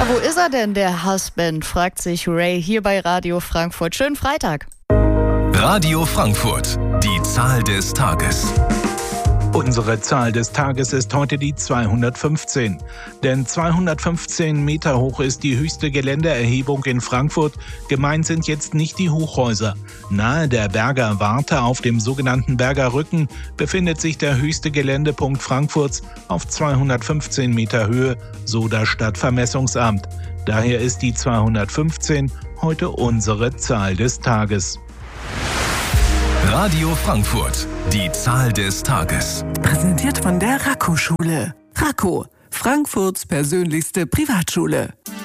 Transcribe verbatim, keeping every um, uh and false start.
Ja, wo ist er denn, der Husband, fragt sich Ray hier bei Radio Frankfurt. Schönen Freitag. Radio Frankfurt, die Zahl des Tages. Unsere Zahl des Tages ist heute die zweihundertfünfzehn. Denn zweihundertfünfzehn Meter hoch ist die höchste Geländeerhebung in Frankfurt. Gemeint sind jetzt nicht die Hochhäuser. Nahe der Berger Warte auf dem sogenannten Berger Rücken befindet sich der höchste Geländepunkt Frankfurts auf zweihundertfünfzehn Meter Höhe, so das Stadtvermessungsamt. Daher ist die zweihundertfünfzehn heute unsere Zahl des Tages. Radio Frankfurt, die Zahl des Tages. Präsentiert von der Racco-Schule. Racco, Frankfurts persönlichste Privatschule.